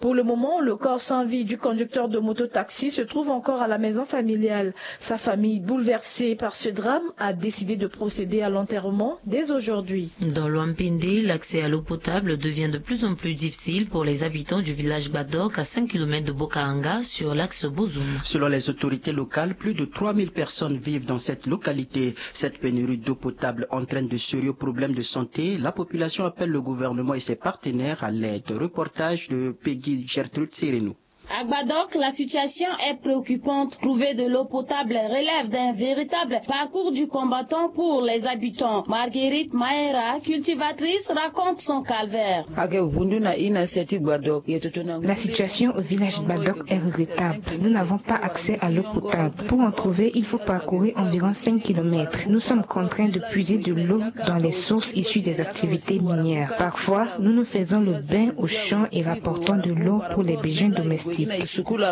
Pour le moment, le corps sans vie du conducteur de moto-taxi se trouve encore à la maison familiale. Sa famille, bouleversée par ce drame, a décidé de procéder à l'enterrement dès aujourd'hui. Dans l'Ouampindi, l'accès à l'eau potable devient de plus en plus difficile pour les habitants du village Badok à 5 km de Bokaanga sur l'axe Bozoum. Selon les autorités locales, plus de 3000 personnes vivent dans cette localité. Cette pénurie d'eau potable entraîne de sérieux problèmes de santé. La population appelle le gouvernement et ses partenaires à l'aide. Reportage de Peggy Gertrude Sirenou. À Badok, la situation est préoccupante. Trouver de l'eau potable relève d'un véritable parcours du combattant pour les habitants. Marguerite Maera, cultivatrice, raconte son calvaire. La situation au village Badok est regrettable. Nous n'avons pas accès à l'eau potable. Pour en trouver, il faut parcourir environ 5 km. Nous sommes contraints de puiser de l'eau dans les sources issues des activités minières. Parfois, nous nous faisons le bain au champ et rapportons de l'eau pour les besoins domestiques. Le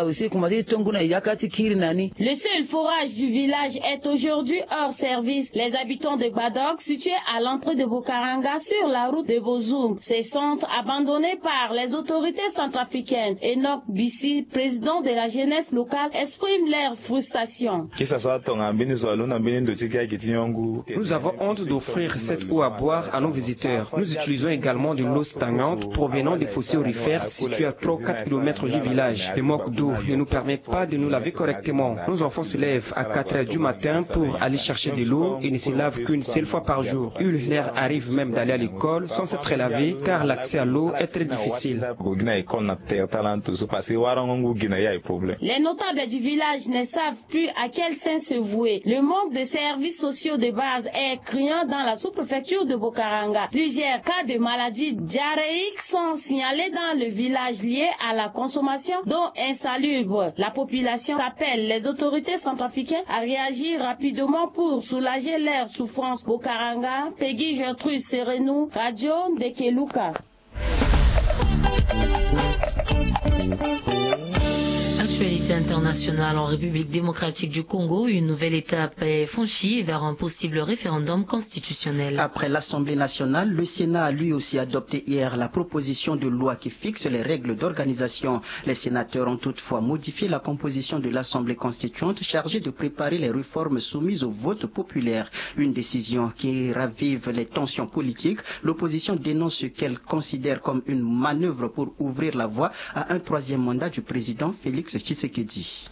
seul forage du village est aujourd'hui hors service. Les habitants de Badok, situés à l'entrée de Bokaranga sur la route de Bozoum, ces centres abandonnés par les autorités centrafricaines. Enoch Bissi, président de la jeunesse locale, exprime leur frustration. Nous avons honte d'offrir cette eau à boire à nos visiteurs. Nous utilisons également de l'eau stagnante provenant des fossés aurifères situés à 3 ou 4 km du village. Le manque d'eau ne nous permet pas de nous laver correctement. Nos enfants se lèvent à 4 heures du matin pour aller chercher de l'eau et ne se lavent qu'une seule fois par jour. Il leur arrive même d'aller à l'école sans s'être lavé car l'accès à l'eau est très difficile. Les notables du village ne savent plus à quel sein se vouer. Le manque de services sociaux de base est criant dans la sous-préfecture de Bokaranga. Plusieurs cas de maladies diarrhéiques sont signalés dans le village liés à la consommation d'eau insalubre. La population appelle les autorités centrafricaines à réagir rapidement pour soulager leurs souffrances. Bokaranga, Peggy Gertrude Sirenou, Radio de Keluka. Actualité internationale en République démocratique du Congo, une nouvelle étape est franchie vers un possible référendum constitutionnel. Après l'Assemblée nationale, le Sénat a lui aussi adopté hier la proposition de loi qui fixe les règles d'organisation. Les sénateurs ont toutefois modifié la composition de l'Assemblée constituante chargée de préparer les réformes soumises au vote populaire. Une décision qui ravive les tensions politiques. L'opposition dénonce ce qu'elle considère comme une manœuvre pour ouvrir la voie à un troisième mandat du président Félix Tshisekedi.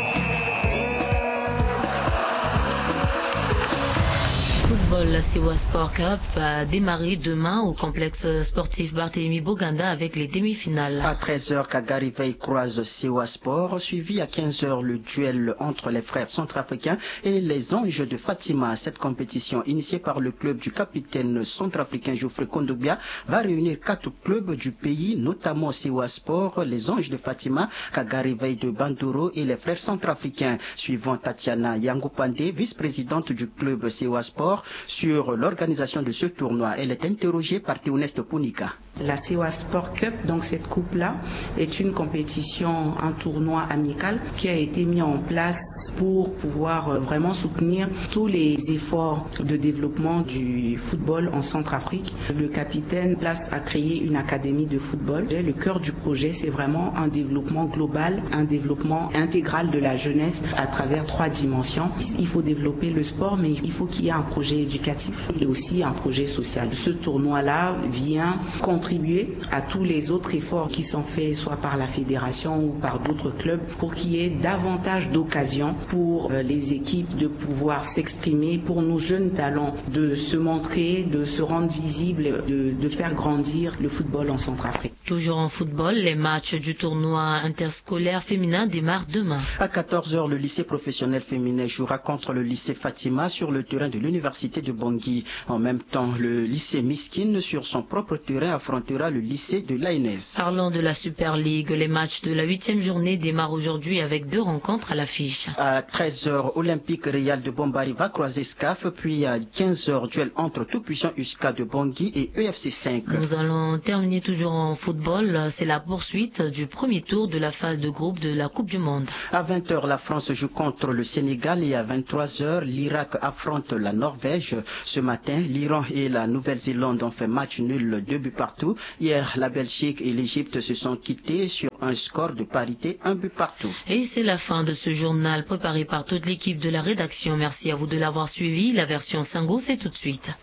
La Sewa Sport Cup va démarrer demain au complexe sportif Barthélemy Boganda avec les demi-finales. À 13h, Kagari Veil croise Sewa Sport, suivi à 15h le duel entre les frères centrafricains et les Anges de Fatima. Cette compétition initiée par le club du capitaine centrafricain Geoffrey Kondogbia va réunir 4 clubs du pays, notamment Sewa Sport, les Anges de Fatima, Kagari Veil de Bandoro et les frères centrafricains. Suivant Tatiana Yangupande, vice-présidente du club Sewa Sport, sur l'organisation de ce tournoi. Elle est interrogée par Théoneste Punika. La Sewa Sport Cup, donc cette coupe-là, est une compétition, un tournoi amical qui a été mis en place pour pouvoir vraiment soutenir tous les efforts de développement du football en Centrafrique. Le capitaine Place a créé une académie de football. Le cœur du projet, c'est vraiment un développement global, un développement intégral de la jeunesse à travers 3 dimensions. Il faut développer le sport, mais il faut qu'il y ait un projet éducatif et aussi un projet social. Ce tournoi-là vient contribuer à tous les autres efforts qui sont faits soit par la fédération ou par d'autres clubs pour qu'il y ait davantage d'occasions pour les équipes de pouvoir s'exprimer, pour nos jeunes talents de se montrer, de se rendre visibles, de faire grandir le football en Centrafrique. Toujours en football, les matchs du tournoi interscolaire féminin démarrent demain. À 14h, le lycée professionnel féminin jouera contre le lycée Fatima sur le terrain de l'université de Bangui. En même temps, le lycée Miskine sur son propre terrain affrontera le lycée de l'ANS. Parlons de la Super League. Les matchs de la 8e journée démarrent aujourd'hui avec 2 rencontres à l'affiche. À 13h, Olympique Real de Bombari va croiser SCAF, puis à 15h, duel entre tout-puissant USCA de Bangui et EFC 5. Nous allons terminer toujours en football. C'est la poursuite du premier tour de la phase de groupe de la Coupe du Monde. À 20h, la France joue contre le Sénégal et à 23h, l'Irak affronte la Norvège. Ce matin, l'Iran et la Nouvelle-Zélande ont fait match nul 2 buts partout. Hier, la Belgique et l'Égypte se sont quittés sur un score de parité, un but partout. Et c'est la fin de ce journal préparé par toute l'équipe de la rédaction. Merci à vous de l'avoir suivi. La version Sango, c'est tout de suite.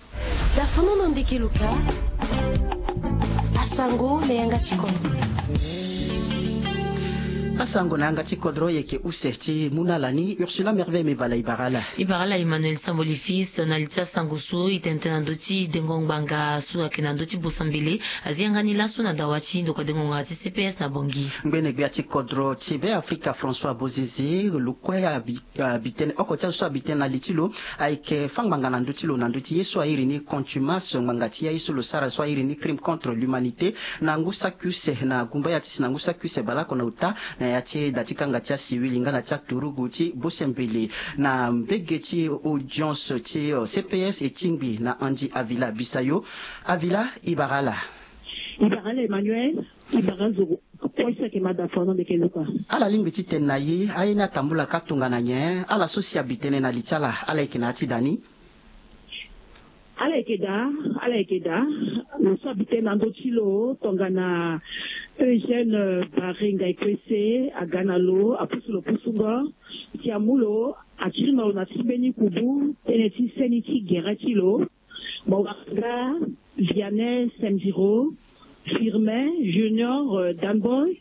Asango nanga tikodro yeke userti munalani Ursula Merveille Mevala Ibarala Emmanuel Sambolifis nalitia sangusu itentena ndoti dengongbanga su akenandoti busambele aziangani lasu na dawachi ndoka dengonga CPS na bongi ngene bia tikodro tibe Afrika François Bozeze lukwaya bitene okotia so bitena litilo aike fangbanga na ndotilo na ndoti yeso irini contumace ngangati ya yeso lo sara so irini crime contre l'humanité na ngusa kuse na gumba ya tisi na ngusa kuse balako na uta na yati datika ngatia siwili ngana tia turuguti busembele na mbegeti audience ti CPS etingbi na Andi Avila Bisayo Avila Ibarala Emmanuel Ibarazo poisa ke madafono de keluka ala lingbi tenayi aina tambula katunga na nye ala sosia bitene na litala ala ikinati dani ala ekeda no sabite na ndotilo tongana Eugène Baringa Ekwese aganalo apusulo pusunga tiamulo achirino na tibeni kubu eneti seniti geratilo Mawanga Vianney Semziro Firmin Junior Danboy.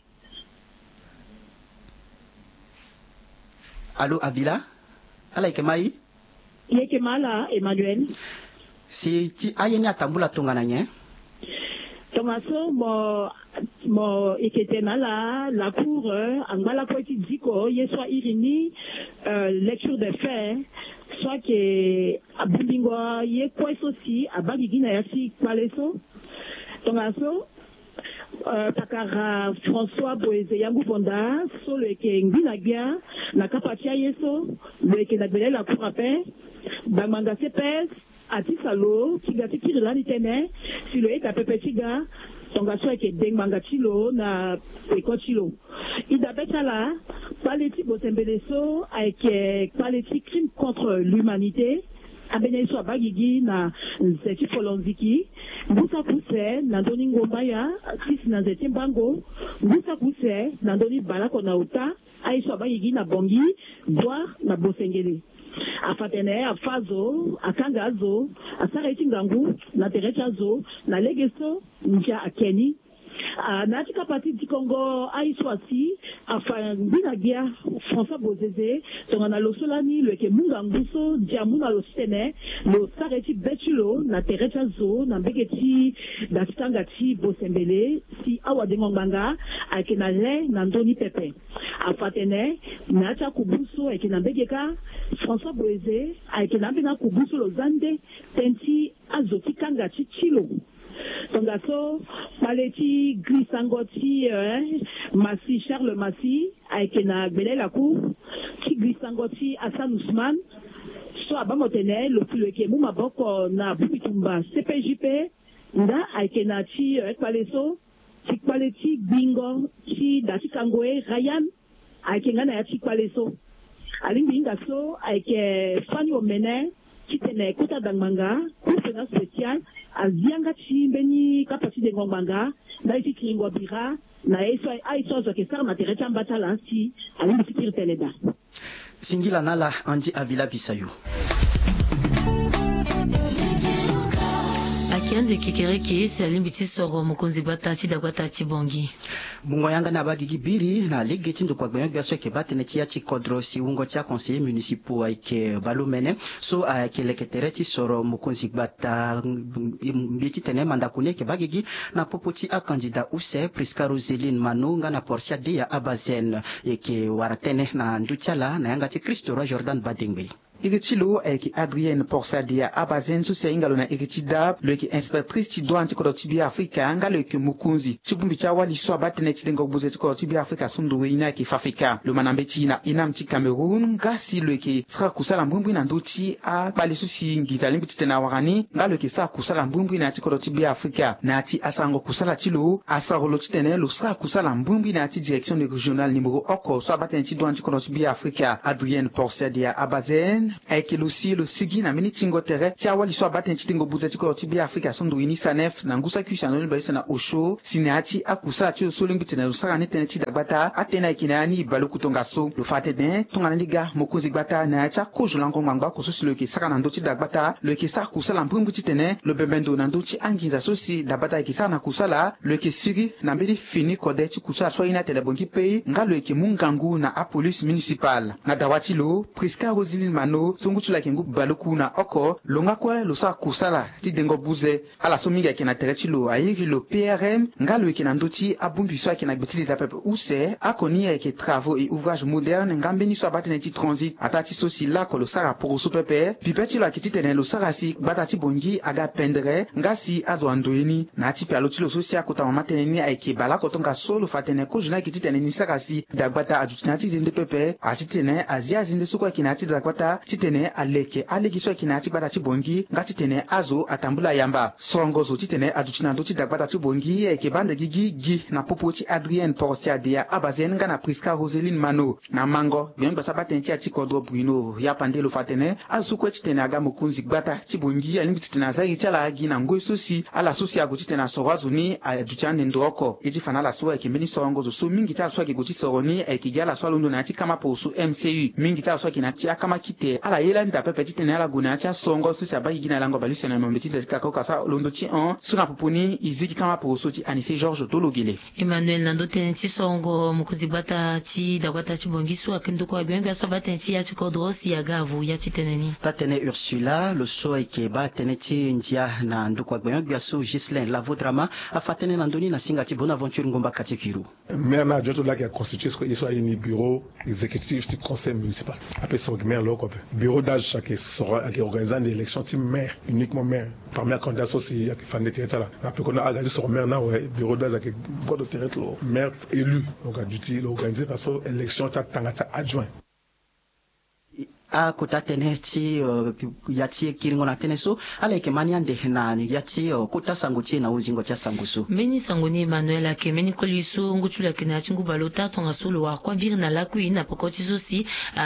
Allô Avila ala ikemai Yekemala Emmanuel si ti ayeni atambula tongana nye Tomaso mo eketenala la cour angala kweti diko yeswa irini lecture des faits soit que abulingwa ye kweso si abagigina yasi kwaleso Tomaso takara François Boeze yangu bonda so le ke ngina bia na kapatia yeso le ke na bele la cour ape bamanga CPS atisalo tigati kirilani tene silo eka pepe tiga tonga so eke dengmanga chilo na eko chilo ida betala paleti bosembeleso eke paleti crime contre l'humanité abene so bagigi na nzeti folonziki mbusa kuse na ndoni ngombaya sisi na nzeti mbango mbusa kuse na ndoni balako na uta aiso bagigi na bongi boire na bosengeli afatene afazo akangazo asareti ngangu na terechazo na legeso nja akeni natika parti du Congo aiswasi afa mbina gia François Bozeze tongana lo solani le ke munga nguso diamuna lo sene lo sareti betulo na terechazo na mbegeti datangati bosembele si awa dengonganga akena le na ndoni pepe afatene nacha kubuso akena mbegeka François Bozeze akena mbena kubuso lo zande tenti azoti kangati chilo Tongaso, Paleti, Glissangoti, Massi, Charles Massi, Aikena Bele la cour, qui Glissangoti, Hassan Ousmane, soit Bamotene, le plus que Mouma Boko, na Bubitumba, CPJP, Nda, Aikena Chi, Paleso, qui Paleti, Bingo, Chi, Dati Kangoe, Ryan, Aikena Chi Paleso, Alingaso, Aike Fanny Omene, qui tenait Kota Dangmanga, conférence spéciale, azianga chimbeni kapasi de ngomanga na isi kingwa bira na eso aiso zo kesara materecha mbatala si ali sikir teleda singila nala Andi Avila Bisayo Akiande kikereke si alimbiti soro mukonzi batati da batati bongi mungo yanga na bagigi biri na legeti ndo kwa gbenyo biaso ke batene tia chi kodro si ungo tia conseiller municipal aike balumene so aike leketereti soro mukonzi bata mbiti tene mandakune ke bagigi na popoti a candidat use Priska Roseline Manunga na Portia de ya Abazen yeke waratene na ndutiala na yanga ti Christophe Jordan Badengbe Irechilo eki Adrienne Porsadia Abazen susia ingalo na Irechida lo eki inspectrice ti douane ti kodotibia Afrika ngalo eki mukunzi chibumbi cha wali so abatene ti dengo buze ti kodotibia Afrika sundu ina eki fafika lo manambeti na inam ti Cameroun ngasi lo eki saka kusala mbumbu na nduti a bali susi ngiza limbi ti tena warani ngalo eki saka kusala mbumbu na ti kodotibia Afrika na ti asango kusala ti lo asaro lo ti tene lo saka kusala mbumbu na ti direction régionale numéro oko so abatene ti douane ti kodotibia Afrika Adrienne Porsadia Abazen Adrien avec aussi le sigi na mini tingo tere tia wali so abaten tingo buza tiko tibi Afrika sondo ini sanef na ngusa kisha no ba sana osho sineati akusa ti so lingi tena usara ne tena ti dagbata atena kinani baluku tonga so le fate den tonga ndiga mokozi gbata na cha kojulango ngba ko so si le ki saka na ndo ti dagbata le ki sa kusa la mpumbu ti tene le bebendo na ndo ti angiza so si dabata ki sa na kusala le ki siri na mbili fini kode ti kusa so ina tele bonki pei nga le ki mungangu na a police municipal na dawati lo Priska Roselyne Mano sungutu la kingu baluku na oko longa kwa lo sa kusala ti dengo buze ala so minga ki na tereti lo ayiri lo PRM nga le ki na ndo ti abumbi so ki na gbeti ta pepe use akoni avec travaux et ouvrages modernes ngambeni so abatene ti transit atati so si la ko lo sara pour so pepe pipeti la ki ti tene lo sara si batati bongi aga pendre ngasi azo andoeni na ti palo ti lo so si akota mama tene ni avec bala ko tonga so lo fatene ko juna ki ti tene ni sara si dagbata ajutina ti zinde pepe ati tene azia zinde so ko ki na ti dagbata ti tene aleke alegi so ki na ti batati bongi ngati tene azo atambula yamba songo zo ti tene ajutina ndo ti dagbata ti bongi avec bande gigi na popo ti Adrien Porcia dia abazen nga na Priska Roselyne Mano na mango bien ba sabaten ti ati kodro Bruno ya pande lo fatene azuko ti tene aga mokunzi gbata ti bongi alingi ti tene azari ti ala agi na ngoi sosi ala sosi ago ti tene asorazo ni ajuchane ndroko eti fana la so eke mbeni sorongo zo so mingi ti ala so ake go ti soroni eke gi ala so alondo na ti kama po so MCU mingi ti ala so ake na ti akama kite ala yela nda pepe ti tene ala go na ti asongo sosi abagi gi na lango balu sene mombe ti tene kako kasa londo ti on sura poponi iziki kama po so ti Anissé Georges Tologele Emmanuel nando tene ti songo mukuzi bata ti dagbata ti bongi so akendo ko agbenga so baten ti ya ti kodro si aga avu ya ti teneni tatene Ursula lo so eke ba tene ti ndia na nduko agbenga so Gislain Lavodrama afatene na ndoni na singa ti Bonaventure Ngomba Katikiru maire na joto la qui a constitué ce soit un bureau exécutif du conseil municipal après son maire là quoi bureau d'âge chaque sera qui organisant des élections ti maire uniquement maire parmi les candidats aussi qui fan de territoire là après qu'on a engagé sur maire na ouais bureau d'âge avec board de territoire maire élu donc a dû organiser parce que élection ta tangata adjoint a kota tene ti yati kiringo na tene so ala ke mani ande na yati kota sango ti na uzingo ti sango so meni sango ni Emmanuel ake meni koliso ngutula ke na tingu balota tonga solo wa kwa bir na lakui na pokoti so si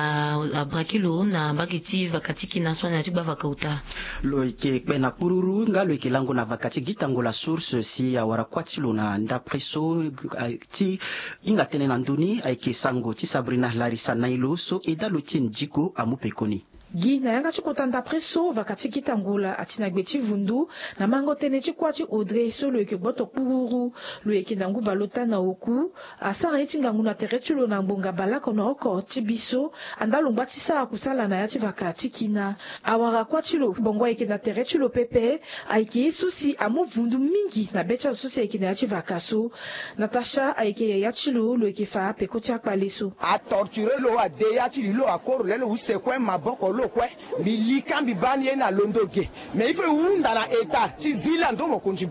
a brakilo na bagiti vakati ki na so na ti ba vakauta lo ke pe na kururu ngalo ke lango na vakati gitango la source si awara kwatilo na ndapre so ti inga tene na nduni ay ke sango ti Sabrina Larissa Nailo so edalo ti njiko Pekoni gi na yanga ti kotanda preso vakati kitangula atina gbeti vundu na mango tene ti kwati Audrey so lo eke gboto kururu lo eke nangu balota na oku asara iti ngangu na teretulo na mbonga balako na oko ti biso andalo ngba ti sara kusala na ya ti vakati kina awara kwati lo bongo eke na teretulo pepe aike susi amu vundu mingi na becha susi eke na ya ti vakaso Natasha aike ya ti lo eke fa peko ti akpale so a torturer lo a de ya ti lo akoro le lo use kwen maboko kwe milika mbibani na londoge mais il faut unda na état ti zila ndo mokonji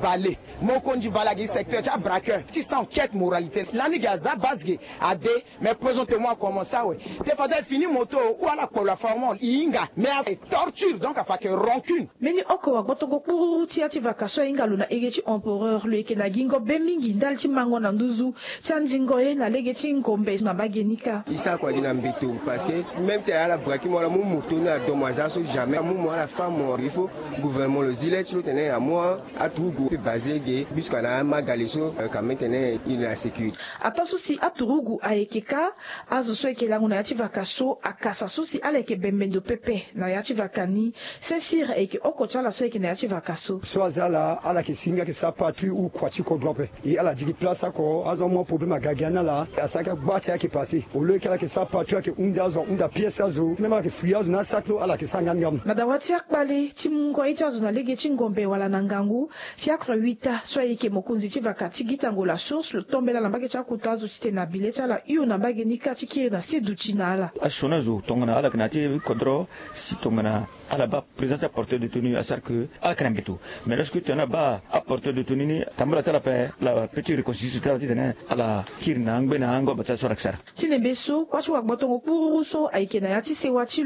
bala gi secteur cha braqueur ti sans enquête moralité lani gaza basge ade mais présente-moi comment ça ouais te fadel fini moto ou ala pour la forme inga mais torture donc a fait rancune meni oko wa botongo kururu ti ati vakaso inga luna egeti empereur lo eke na gingo bemingi ndal ti mango na nduzu ti nzingo ye na legeti ngombe na bagenika isa kwa dina mbeto parce que même te ala braki mo la mu moto na dommage jamais à moi la femme il faut gouvernement le zilet tu tenais à moi à tout go basé de jusqu'à la magaliso quand même tenait il la sécurité ata susi aturugu aekeka azo so eke langu na yati vakaso akasa susi aleke bembendo pepe na yati vakani sensir eke okochala so eke na yati vakaso so azala ala ke singa ke sapatu ou kwati ko drope et ala digi place ko azo mo problème agagiana la asaka bati ake passé au lieu kala ke sapatu ake unda pièce azo même ke friaz na saklo ala ke sanga ngam na dawati akpale timungo itazo na lege chingombe wala na ngangu fiakre 8 so eke mokunzi ti vakati gitango la source le tombela na mbage cha kutazo ti na bileta la iyo na mbage nika ti kiri na sedu chinala ashona zo tongana ala kanati kodro si tongana ala ba présence à porteur de tenue à ça que ala kanambeto mais lorsque tu en as ba à porteur de tenue ni tambala tala pe la petite reconstitution tala tene ala kirna ngbe na ngo bata so raksara tinembeso kwachi wa gbotongo puruso aike na yati sewachilo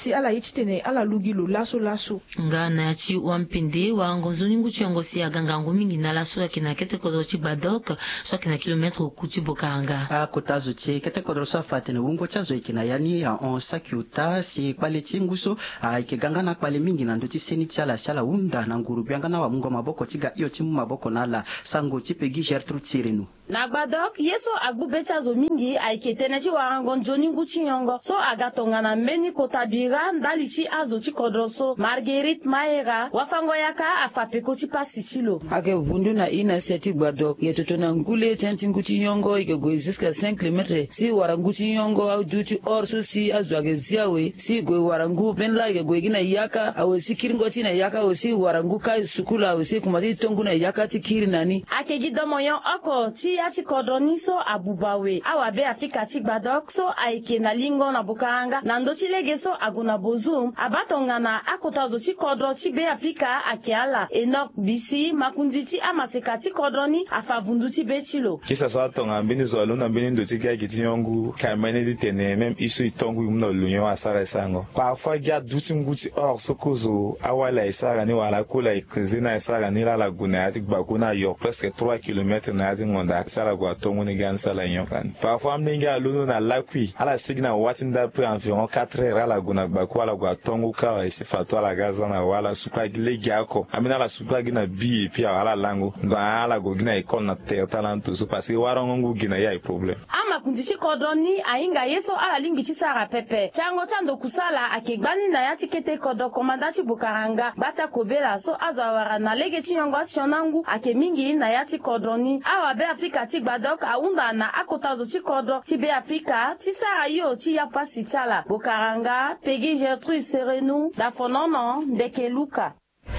ti ala ichi tene ala lugilo laso ngana ya chi wampende wa ngonzoni nguchi yongosi ya gangangu mingi na laso ya kina kete kodo chi badok so kina kilometre kuchi Bokaranga kotazo chi kete kodo so fatene ungo chazo ikina yani ya on sakyuta si kwale chinguso ikigangana kwale mingi na nduti seni tiala shala unda na nguru byangana wa mungo maboko tiga iyo timu maboko nala sango tipegi Gertrude Sirenu na gbadok yeso agbube chazo mingi aiketene chi warango njoni nguchi yongo so agatongana mbeni kotabira ndalichi azo chi kodroso Marguerite Maera wafango yaka afapeko chi pasi chilo ake vundu na ina seti gbadok yetoto na ngule tenti nguchi yongo ike goe jusqu'à 5 km si waranguchi yongo au juti orso si azo ake ziawe si goe warangu penla ike goe gina yaka awe si kiringo chi na yaka awe si warangu kai sukula awe si kumati tongu na yaka ti kiri nani ake gidomo yon oko ti yati kodroni so abubawe awabe afika ti gbadok so aike na lingo na Bokaranga na ndochi lege so aguna bozum abatongana akotazo ti kodro ti be Afrika akiala Enoch Bisi makundi ti amaseka ti kodroni afavundu ti be chilo kisa so atonga mbini zo aluna mbini ndo ti ga kiti yongu kamene di tene même isu itongu yumna lunyo asara sango parfois ga duti nguti or sokozo awala isara ni wala kula ikuzina isara ni la laguna ati bakuna yo presque 3 km na ati ngonda sala gwa tongu ni gan sala nyokan parfois mninga alunu na lakwi ala signa watinda pre environ 4 heures ala guna bakwa la gwa tongu ka isi fatwa la gaza na wala suka gile gyako amina la suka gina bi pia ala langu ndo ala go gina ikon na te talentu so parce que warongo gina ya problem ama kundichi kodroni ainga yeso ala lingi chi sara pepe chango chando kusala akegbani na yati kete kodo komandachi Bokaranga bata kobela so azawara na lege chi yongo asionangu ake mingi na yati kodroni awa be Afrika ti gbadok aunda na akotazo ti kodro ti be Afrika ti sara yo ti ya pasi chala Bokaranga pegi Gertrude Sirenu da fonono ndeke luka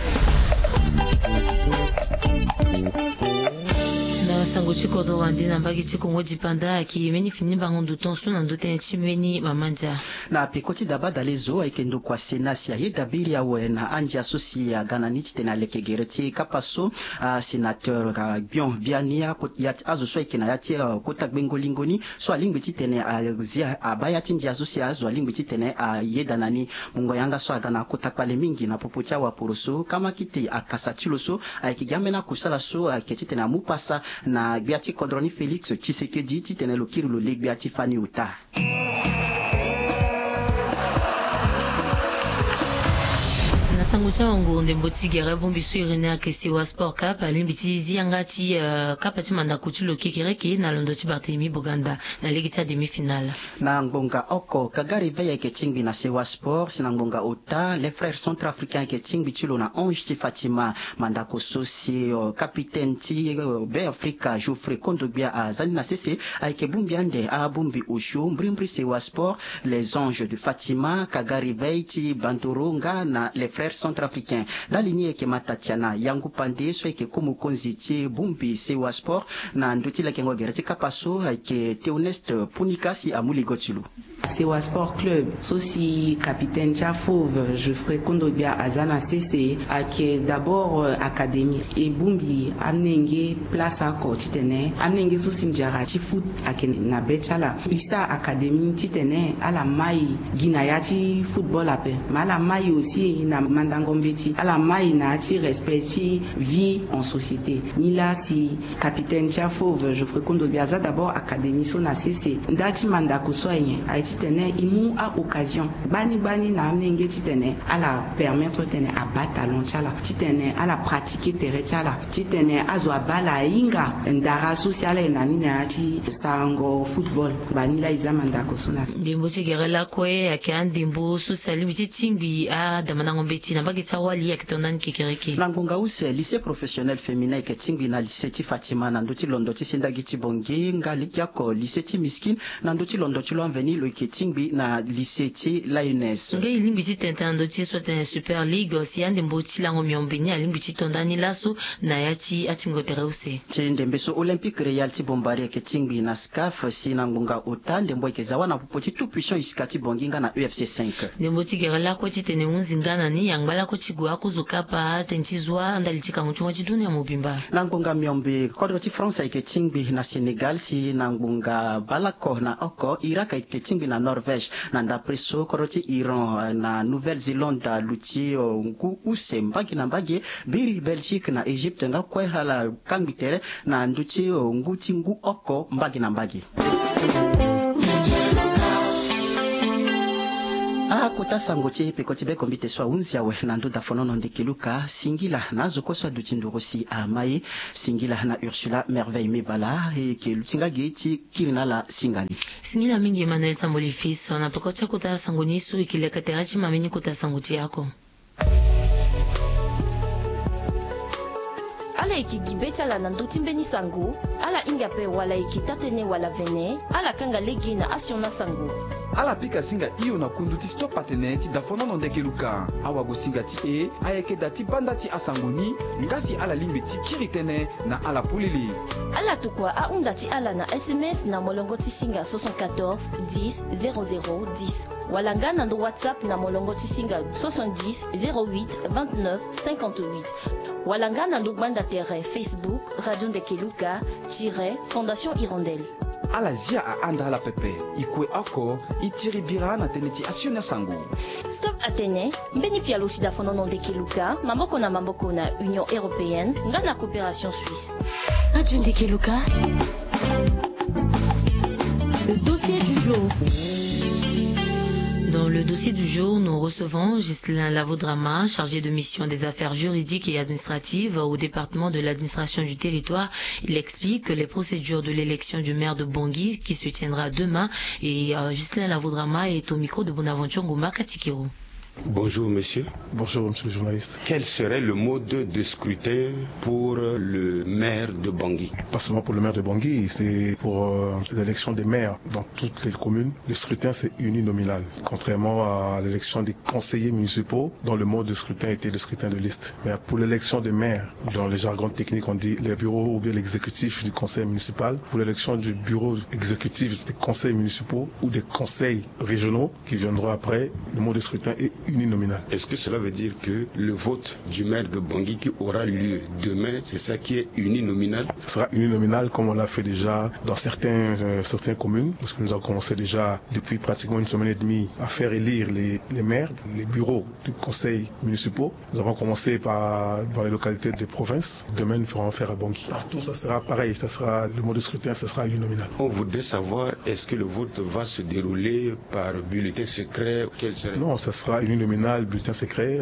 sango chikodo wandi na mbagi chikongo jipanda ki meni fini bango dutonsu na ndote chimeni mamanja na pikoti dabada lezo aikendo kwa senasi ya yedabiri ya wena andi asosi ya gananiti tena lekegereti kapaso sénateur Bion Biania yat azo so ikena yati kota gbengo lingoni so alingwiti tene abayati ndi asosi azo alingwiti tene yedanani mungo yanga so agana kota pale mingi na popocha wa poroso kama kiti akasatilo so aikigamena kusala so aketi tena mupasa na Biati Kodroni Félix Tshisekedi titene lokiru lo leg Biati Fani Uta sango chango ndemboti gere bombi su irene akesi wa sport cup alimbiti ziangati kapati manda kuchulo kikereke na londo ti Barthélemy Boganda na ligita demi finale na ngonga oko kagari veya ke tingbi na sewa sport sina ngonga ota les frères centrafricains ke tingbi chulo na Ange ti Fatima manda ko sosi capitaine ti be Africa Geoffrey Kondogbia azali na CC aike bumbi ande a bumbi osho mbrimbri sewa sport les Anges de Fatima kagari veya ti Bantoronga na les frères centrafricains la ligne ke matatiana yangu pande so ke komu konziti bumbi sewa sport na nduti la kengo gerati kapaso ke Théoneste Punikasi amuli gotilu Sewa Sport Club, sosi capitaine Chafauve, Geoffrey Kondogbia Azana CC, qui d'abord académie et Bumbi amnenge place à titene, amnenge sosi njara foot ake na betchala. Isa académie titene à la maille ginayati football ape, mais à la maille aussi na mandangombeti, à la maille na ti respecti vie en société. Nila si capitaine Chafauve, Geoffrey Kondogbia Azana d'abord académie so na CC, ndati mandako soye titene imu a occasion bani na amnenge titene à la permettre tene à batalon chala titene à la pratiquer terre chala titene azo bala inga ndara sociale na nina ati sango football bani la izamanda kosuna ndimbo tigerela kwe akandimbo sociale bitingbi a damana ngombeti na bagita wali akitonani kikereke langonga use lycée professionnel féminin ke tingbi na lycée ti Fatima na ndoti londo ti sendagi ti bongi ngali kyako lycée ti miskin na ndoti londo ti lonveni lo tingbi na lycée ti Lioness ngai limbi ti tentando ti sote Super League si ande mboti lango miombeni alimbi ti tondani laso na yati atingo terause ti ndembe so Olympique Real ti Bombari ke tingbi na SCAF si na ngonga otande mbo ke zawana popoti tout puissant iskati bonginga na UFC 5 ndembo ti gerela ko ti tene unzingana ni yangbala ko ti gwa ko zukapa tentizwa andali ti kango ti dunia mobimba na ngonga miombe kodro ti France ke tingbi na Senegal si na ngonga balako na oko Iraq ke tingbi na Norvège nanda preso koroti Iran na Nouvelle-Zélande luti ngu use mbagi na mbagi biri Belgique na Egypte nga kwehala kambitere na nduti nguti ngu oko mbagi na mbagi. Kota sangoche pekoti be kombite swa unzia we na ndoda fonono ndekeluka singila nazo koswa dutindurosi amai singila na Ursula Merveille Mevala ke lutinga geti kirina la singali singila mingi Emmanuel Tamboli fils na pekoti kota sangonisu ikileka terachi mamini kota sangoche yako ala ikigibecha la nanduti mbeni sango ala ingape wala ikitatene wala vene ala kanga legi na asiona sango ala pika singa iyo na kunduti stop pateneti da fonono ndekeluka awa go singa ti ayeke dati bandati asangoni ngasi ala limbiti kiritene na ala pulili ala tukwa a undati ala na SMS na molongoti singa 74 10 00 10 wala ngana ndo WhatsApp na molongoti singa 70 08 29 58 wala ngana ndo banda tere Facebook Radio Ndekeluka Fondation Hirondelle ala zia a anda ala pepe ikwe ako itiri bira na teneti asiona sango Stop Atene mbeni pia loshida fonono Ndekeluka mamboko na Union Européenne ngana coopération suisse Radio Ndekeluka le dossier du jour. Dans le dossier du jour, nous recevons Ghislain Lavodrama, chargé de mission des affaires juridiques et administratives au département de l'administration du territoire. Il explique que les procédures de l'élection du maire de Bangui qui se tiendra demain et Ghislain Lavodrama est au micro de Bonaventure Ngoma Katikiro. Bonjour monsieur. Bonjour monsieur le journaliste. Quel serait le mode de scrutin pour le maire de Bangui? Pas seulement pour le maire de Bangui, c'est pour l'élection des maires dans toutes les communes. Le scrutin c'est uninominal, contrairement à l'élection des conseillers municipaux dont le mode de scrutin était le scrutin de liste. Mais pour l'élection des maires, dans les jargons techniques on dit les bureaux ou bien l'exécutif du conseil municipal. Pour l'élection du bureau exécutif des conseils municipaux ou des conseils régionaux qui viendront après, le mode de scrutin est uninominal. Est-ce que cela veut dire que le vote du maire de Bangui qui aura lieu demain, c'est ça qui est uninominal? Ce sera uninominal comme on l'a fait déjà dans certaines communes, parce que nous avons commencé déjà depuis pratiquement une semaine et demie à faire élire les maires, les bureaux du conseil municipaux. Nous avons commencé dans les localités de province. Demain, nous ferons faire à Bangui. Alors tout ça sera pareil, ça sera le mode de scrutin, ce sera uninominal. On voudrait savoir, est-ce que le vote va se dérouler par bulletin secret? Quel serait? Non, ça sera uninominal, bulletin secret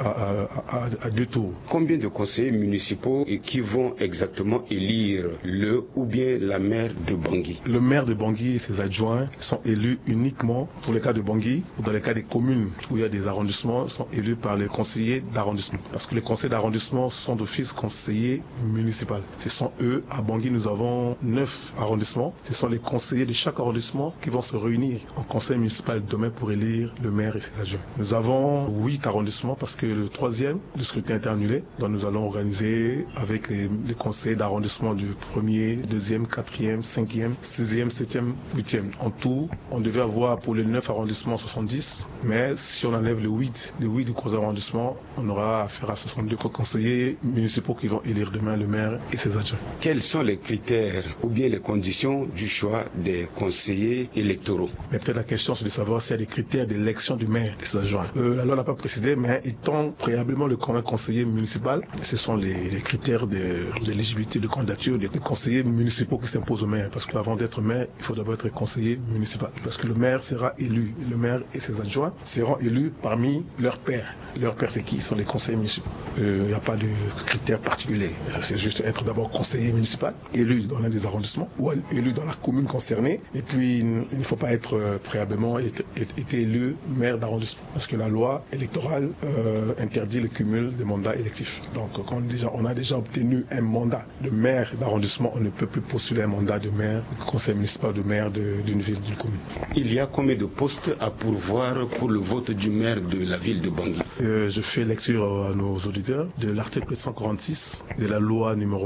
à 2 tours. Combien de conseillers municipaux qui vont exactement élire le ou bien la maire de Bangui? Le maire de Bangui et ses adjoints sont élus uniquement pour les cas de Bangui ou dans les cas des communes où il y a des arrondissements, sont élus par les conseillers d'arrondissement. Parce que les conseillers d'arrondissement sont d'office conseillers municipaux. Ce sont eux, à Bangui nous avons 9 arrondissements. Ce sont les conseillers de chaque arrondissement qui vont se réunir en conseil municipal demain pour élire le maire et ses adjoints. Nous avons 8 arrondissements parce que le 3e, le scrutin est annulé. Donc nous allons organiser avec les conseils d'arrondissement du 1er, 2e, 4e, 5e, 6e, 7e, 8e. En tout, on devait avoir pour les 9 arrondissements 70, mais si on enlève les 8 du conseil d'arrondissement, on aura affaire à 62 conseillers municipaux qui vont élire demain le maire et ses adjoints. Quels sont les critères ou bien les conditions du choix des conseillers électoraux? Mais peut-être la question c'est de savoir s'il y a des critères d'élection du maire et ses adjoints. La loi n'a pas précisé, mais étant préalablement le conseiller municipal, ce sont les critères d'éligibilité de candidature des conseillers municipaux qui s'imposent au maire. Parce qu'avant d'être maire, il faut d'abord être conseiller municipal. Parce que le maire sera élu. Le maire et ses adjoints seront élus parmi leurs pairs. Leurs pairs, c'est qui? Ce sont les conseillers municipaux. Il n'y a pas de critères particuliers. C'est juste être d'abord conseiller municipal, élu dans l'un des arrondissements, ou élu dans la commune concernée. Et puis, il ne faut pas être préalablement été élu maire d'arrondissement. Parce que la loi électorale interdit le cumul des mandats électifs. Donc quand on a déjà obtenu un mandat de maire d'arrondissement, on ne peut plus postuler un mandat de maire, de conseil municipal, de maire d'une ville, d'une commune. Il y a combien de postes à pourvoir pour le vote du maire de la ville de Bangui? Je fais lecture à nos auditeurs de l'article 146 de la loi numéro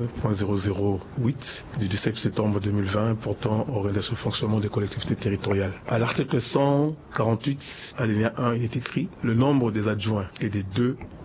20.008 du 17 septembre 2020 portant organisation et fonctionnement des collectivités territoriales. À l'article 148 alinéa 1, il est écrit: le nombre des adjoints est de 2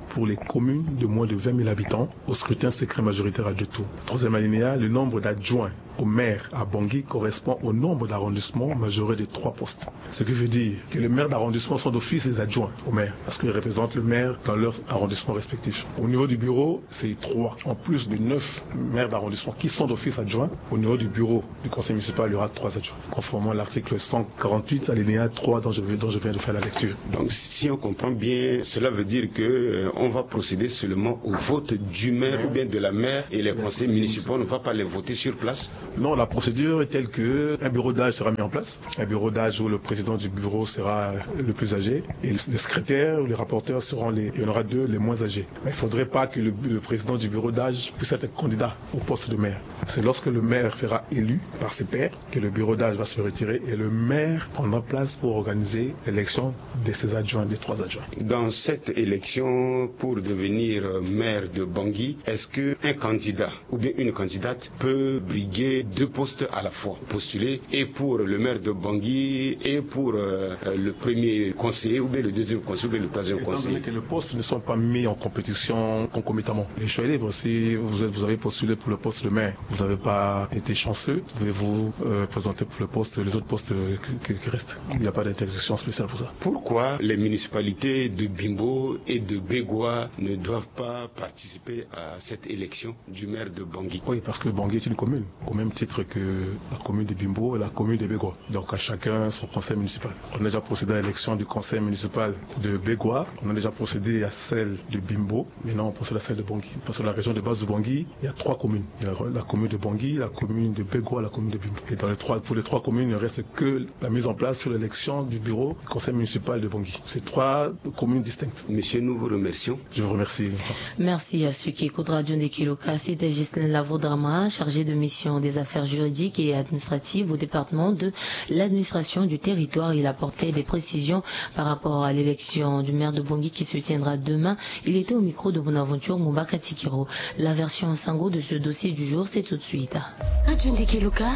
pour les communes de moins de 20 000 habitants au scrutin secret majoritaire à 2 tours. Troisième alinéa, le nombre d'adjoints au maire à Bangui correspond au nombre d'arrondissements majorés de 3 postes. Ce qui veut dire que les maires d'arrondissement sont d'office les adjoints au maire, parce qu'ils représentent le maire dans leur arrondissement respectif. Au niveau du bureau, c'est 3, en plus de 9 maires d'arrondissement qui sont d'office adjoints. Au niveau du bureau du conseil municipal, il y aura 3 adjoints, conformément à l'article 148, alinéa 3 dont je viens de faire la lecture. Donc si on comprend bien, cela veut dire qu'on va procéder seulement au vote du maire ou bien de la maire, et les conseils municipaux, on ne va pas les voter sur place? Non, la procédure est telle qu'un bureau d'âge sera mis en place. Un bureau d'âge où le président du bureau sera le plus âgé et les secrétaires ou les rapporteurs seront il y en aura 2 les moins âgés. Mais il ne faudrait pas que le président du bureau d'âge puisse être candidat au poste de maire. C'est lorsque le maire sera élu par ses pairs que le bureau d'âge va se retirer et le maire prendra place pour organiser l'élection de ses adjoints, des 3 adjoints. Dans cette élection pour devenir maire de Bangui, est-ce qu'un candidat ou bien une candidate peut briguer 2 postes à la fois, postuler et pour le maire de Bangui et pour le premier conseiller ou bien le deuxième conseiller ou bien le troisième conseiller? Étant donné que les postes ne sont pas mis en compétition concomitamment. Les choix est libre. Si vous avez postulé pour le poste de maire, vous n'avez pas été chanceux, vous pouvez vous présenter pour les autres postes qui restent. Il n'y a pas d'interdiction spéciale pour ça. Pourquoi les municipalités de Bimbo et de Bégoua ne doivent pas participer à cette élection du maire de Bangui? Oui, parce que Bangui est une commune, au même titre que la commune de Bimbo et la commune de Bégoua. Donc à chacun son conseil municipal. On a déjà procédé à l'élection du conseil municipal de Bégoua, on a déjà procédé à celle de Bimbo, maintenant on procède à celle de Bangui. Parce que la région de base de Bangui, il y a 3 communes. Il y a la commune de Bangui, la commune de Bégoua, la commune de Bimbo. Et pour les 3 communes, il ne reste que la mise en place sur l'élection du bureau du conseil municipal de Bangui. C'est 3 communes distinctes. Monsieur, nous vous remercions. Je vous remercie. Merci à ceux qui écoutent Radio Ndekiloka. C'était Ghislain Lavodrama, chargé de mission des affaires juridiques et administratives au département de l'administration du territoire. Il apportait des précisions par rapport à l'élection du maire de Bangui qui se tiendra demain. Il était au micro de Bonaventure Moumbaka Tikiro. La version sango de ce dossier du jour, c'est tout de suite. Radio Ndekiloka.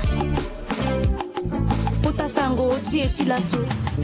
Potasango, Tietilaso.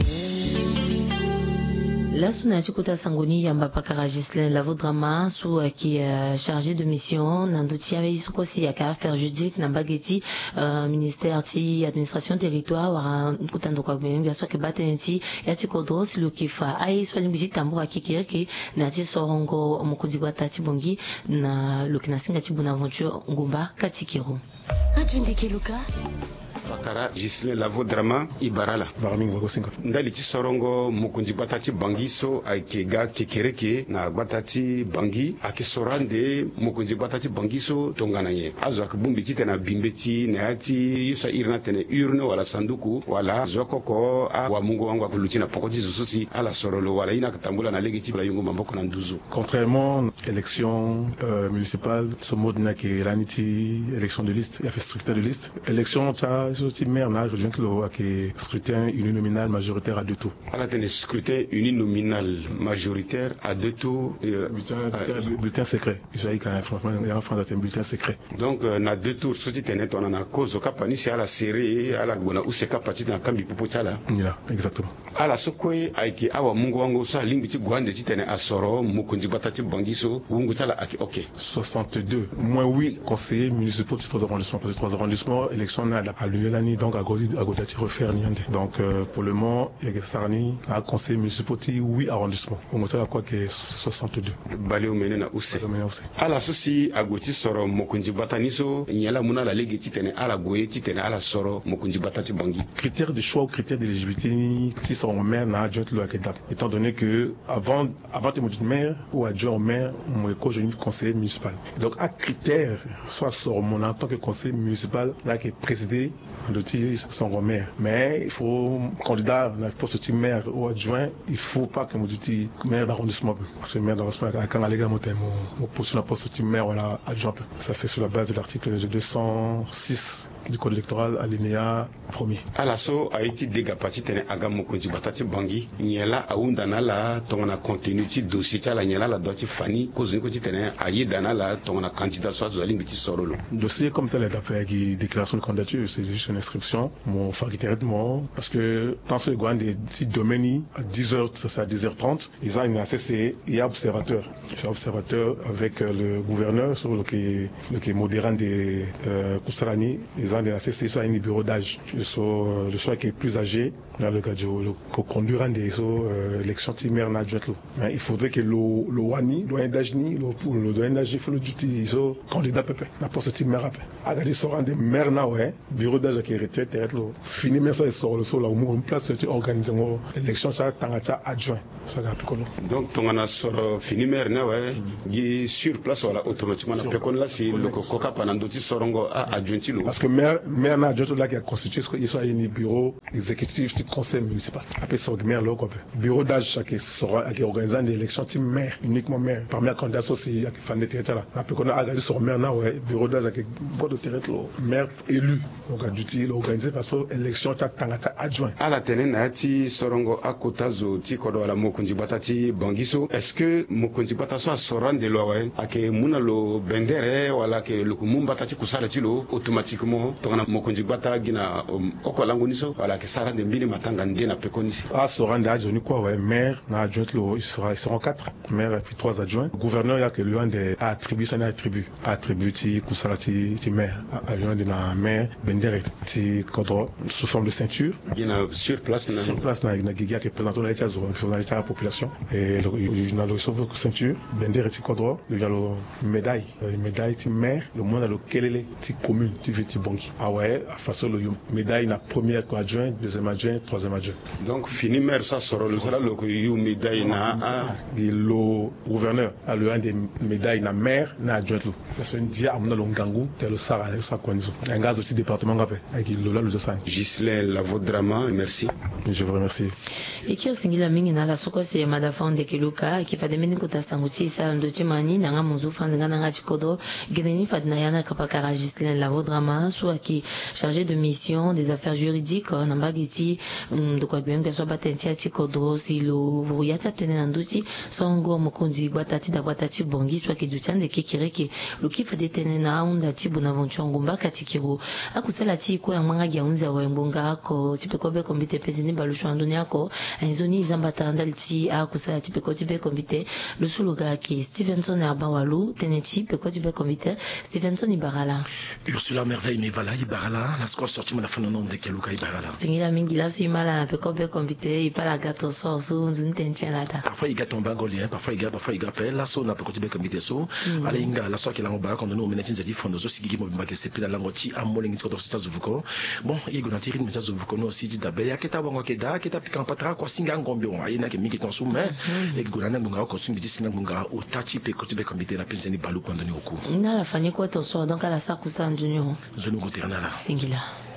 La Sunati Kota Sangoni Yamba Pakara Ghislain Lavodrama qui est chargé de mission Nandoti Ave Isukosi Yaka affaires juridiques Nambageti ministère ti administration territoire wara Kutando kwa gbenga so ke bateneti yati kodro silukifa ai swalimbiji tambura kikireke nati sorongo mukuzi batati bongi na lokina singa ti Bonaventure Ngumba Katikiro. Radio Ndekiloka. Pakara Ghislain Lavodrama Ibarala Barming Wagosinga ndali ti sorongo mukunji batati bangi so aikega kekereke na batati bangi akisorande mukunji batati bangi so tongana ye azo akbumbi ti tena bimbeti na ati yusa irna tene urne wala sanduku wala zokoko a wa mungu wangu akuluti na pokoti zususi ala sorolo wala ina katambula na legiti la yungu mamboko na nduzu. Contrairement élection municipale ce mode na ke laniti élection de liste il y a fait scrutin de liste élection ta aussi maire na rejoint le que scrutin uninominal majoritaire à 2 tours. ala tene scrutin uninominal majoritaire à 2 tours bulletin secret j'ai quand même un bulletin secret. Donc na 2 tours soki tene on a cause kapani si ala serré ala bona useka pati na kambi popo tala. Voilà, exactement. Ala sokwe aiki awa mungu wangu sa limbiti gwande ti tene asoro mukunji batati bangiso wungu tala aki OK 62 moins 8 conseillers municipaux de 3 arrondissements parce que 3 arrondissements élection à l'Uyelani donc à Godati refaire niande. Donc pour le moment il y a Sarni à conseil municipaux ti 8 arrondissements. On tala quoi que 62. Baleo menena use. Ala sosi agoti soro mukunji bataniso nyala muna la legi ti tene ala goye ti tene ala soro mukunji batati bangi. Critères de choix ou critères d'éligibilité qui sont au maire na adjoint le Akeda. Étant donné que avant de maire ou adjoint au maire, moi je suis conseiller municipal. Donc à critères soit sur mon en tant que conseiller municipal là qui est présidé de son maire. Mais il faut candidat pour ce maire ou adjoint, il faut pas que mon maire d'arrondissement parce que maire d'arrondissement quand aller mon poste na poste ce maire voilà adjoint. Ça c'est sur la base de l'article 206 du code électoral alinéa 1er. Alaso a été dégapati tene agamo konji batati bangi nyela aunda na la tongana contenu ti dossier tala nyela la doti fani kozuni ko ti tene ayida na la tongana candidat soit zali mbiti sorolo. Dossier comme tel est d'après qui déclaration de candidature c'est son inscription, mon facilitatement, parce que dans ce grand des domaines, à 10h, c'est à 10h30, ils ont une ACC, il y a observateur. C'est observateur avec le gouverneur sur le qui est modérant des Koustarani, ils ont une ACC sur un bureau d'âge. Le choix qui est plus âgé, dans le cas le conduirant des élections timères n'a adjoint. Il faudrait que le Wani, le d'âge ni, le d'âge, il faut le duty, so candidat pépé, n'importe ce timère après. Agadi sort des maires là, ouais, bureau d'âge qui est retraité, fini mais ça il sort le sol là, au une place, tu organises une élection, ça t'as adjoint. Donc, ton a sort fini maire là, ouais, qui sur place voilà automatiquement la pécon là c'est le coca pendant d'autres sorongo à adjointi lo. Parce que maire n'a adjoint là qui a constitué ce qu'il soit un bureau exécutif du conseil municipal. Après ça maire là quoi. Bureau d'âge qui sera qui organise des élections type maire uniquement maire. Parmi les candidats aussi qui fan de territoire là. Après qu'on a regardé sur maire là ouais bureau d'âge qui board de territoire maire élu. Donc a duty organiser parce que élection ta tangata adjoint. À la télé na ti sorongo à kotazo ti kodo la mokonji batati bangiso. Est-ce que mokonji bataso a soran de lo ouais à que muna lo bendere wala que le kumumba tati kusala ti lo automatiquement tongana mokonji bata gina okolangoniso wala que sara de mbili matanga ndena pekonisi. À soran d'âge ni quoi ouais maire na adjoint lo ils seront 4 maire et puis 3 adjoints. Gouverneur il y a que lui des attribue ti kusala ti maire à lui de la maire bendere ti kodro sous forme de ceinture. Gina sur place na giga qui présente la population et il a le sauve ceinture bendere ti kodro il y a le médaille ti maire le monde le kelele ti commune ti banki ah ouais à façon le médaille na première adjoint deuxième adjoint troisième adjoint donc fini maire ça sort le sala le médaille na le gouverneur a le un des médailles na maire na adjoint lo c'est un dia amna lo ngangu tel sara ça konzo un gaz aussi département ngapé avec le ça Gislain Lavodrama merci je vous remercie ikio singila mingi na la soko se madafon de kiluka ki fademeni kota sanguti sa ndochi mani nanga muzu fanzinga nanga chikodo geneni fadna yana kapakara Gislain Lavodrama soit qui chargé de mission des affaires juridiques na mbagiti de quoi bien que soit batentia chikodo silo vuyata tene ndochi songo mokonzi batati da batati bongi soit qui dutiande kikireki luki fadetene na unda tibu na vonchongo mbaka tikiro akusala ti ko ya manga ya unza wa mbonga ko tipekobe kombite pezini balusho andoni yako enzoni zambata ndalti akusala tipeko tipe kombite lusuluga ki Stevenson Abawalu teneti peko tipe kombite Stevenson Ibarala Ursula Merveille Mevala Ibarala la score sorti ma la fin nom de Keluka Ibarala singila mingi la suimala na pekobe kombite ipala gato sorso nzuni tenchelata parfois il gâte en bangolien parfois il gâte la so na peko tipe kombite so ala inga la so ki la ngobara kondo no menetin zedi fondo zo sigigi mo bimba ke sepila langoti amolengi ko dorsa zuvuko bon il go natiri meta zuvuko no si dabe ya keta bango keda keta pikan patra ko singa ngombe on ayina ke miki ton soume et go nana bunga ko sumbi singa bunga o tachi pe ko tipe kombite na penseni balu kondo ni oku na la fani ko to so donc ala sa kusandunyo zonu ko ternala singila